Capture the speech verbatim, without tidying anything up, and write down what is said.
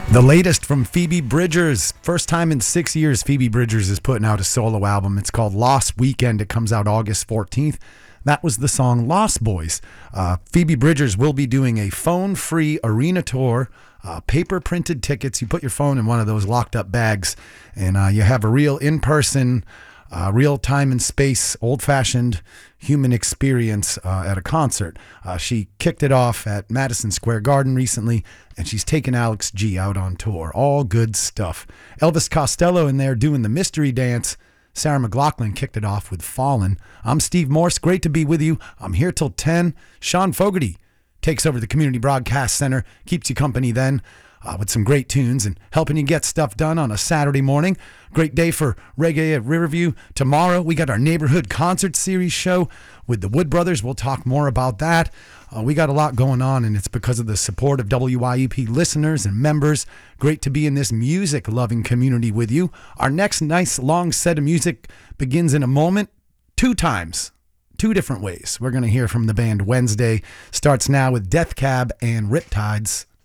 The latest from Phoebe Bridgers. First time in six years, Phoebe Bridgers is putting out a solo album. It's called Lost Weekend. It comes out August fourteenth. That was the song Lost Boys. Uh, Phoebe Bridgers will be doing a phone-free arena tour, uh, paper-printed tickets. You put your phone in one of those locked-up bags, and uh, you have a real in-person, uh, real time and space, old-fashioned human experience uh, at a concert. Uh, she kicked it off at Madison Square Garden recently, and she's taken Alex G out on tour. All good stuff. Elvis Costello in there doing the mystery dance. Sarah McLachlan kicked it off with Fallen. I'm Steve Morse. Great to be with you. I'm here till ten. Sean Fogarty takes over the Community Broadcast Center, keeps you company then uh, with some great tunes and helping you get stuff done on a Saturday morning. Great day for reggae at Riverview. Tomorrow we got our Neighborhood Concert Series show with the Wood Brothers. We'll talk more about that. Uh, we got a lot going on, and it's because of the support of W Y E P listeners and members. Great to be in this music-loving community with you. Our next nice long set of music begins in a moment, two times, two different ways. We're going to hear from the band Wednesday. Starts now with Death Cab and Riptides.